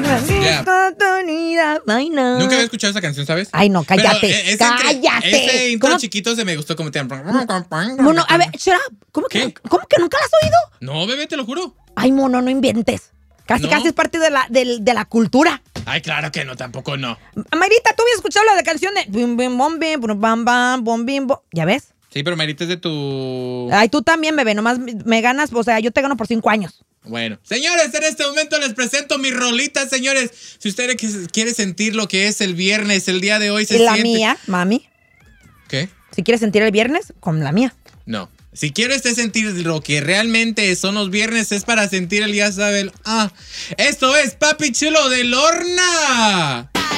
Ya. Ay, no. Nunca había escuchado esa canción, ¿sabes? Ay, no, cállate. Pero, cállate. Ese intro ¿Cómo? chiquito se me gustó como te... Mono, a ver, Shera, ¿cómo que nunca la has oído? No, bebé, te lo juro. Ay, mono, no inventes. Casi es parte de la cultura. Ay, claro que no, tampoco no. Mayrita, ¿tú habías escuchado la de canción de bim, bim, bom, bim, bam, bam, bom, bim, bom? ¿Ya ves? Sí, pero Marita es de tu... Ay, tú también, bebé, nomás me ganas, o sea, yo te gano por 5 años. Bueno, señores, en este momento les presento mi rolita, señores. Si usted quiere sentir lo que es el viernes, el día de hoy se La siente... mía, mami. ¿Qué? Si quieres sentir el viernes, con la mía. No. Si quiere usted sentir lo que realmente son los viernes, es para sentir el ya sabe el... Esto es Papi Chulo de Lorna.